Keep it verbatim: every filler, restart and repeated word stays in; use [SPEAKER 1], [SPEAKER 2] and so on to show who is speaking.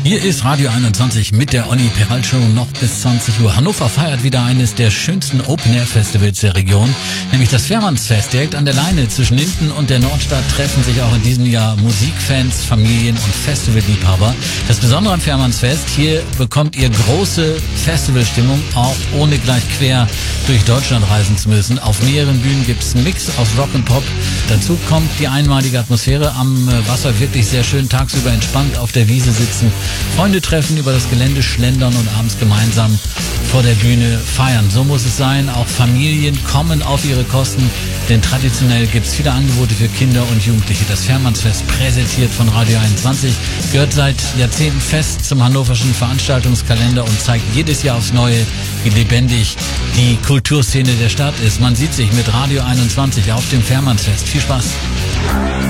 [SPEAKER 1] Hier ist Radio einundzwanzig mit der Olli Peral Show noch bis zwanzig Uhr. Hannover feiert wieder eines der schönsten Open-Air-Festivals der Region, nämlich das Fährmannsfest. Direkt an der Leine zwischen Linden und der Nordstadt treffen sich auch in diesem Jahr Musikfans, Familien und Festivalliebhaber. Das Besondere am Fährmannsfest, hier bekommt ihr große Festivalstimmung, auch ohne gleich quer durch Deutschland reisen zu müssen. Auf mehreren Bühnen gibt es einen Mix aus Rock und Pop. Dazu kommt die einmalige Atmosphäre am Wasser, wirklich sehr schön, tagsüber entspannt auf der Wiese sitzen, Freunde treffen, über das Gelände schlendern und abends gemeinsam vor der Bühne feiern. So muss es sein. Auch Familien kommen auf ihre Kosten, denn traditionell gibt es viele Angebote für Kinder und Jugendliche. Das Fährmannsfest, präsentiert von Radio einundzwanzig, gehört seit Jahrzehnten fest zum hannoverschen Veranstaltungskalender und zeigt jedes Jahr aufs Neue, wie lebendig die Kulturszene der Stadt ist. Man sieht sich mit Radio einundzwanzig auf dem Fährmannsfest. Viel Spaß!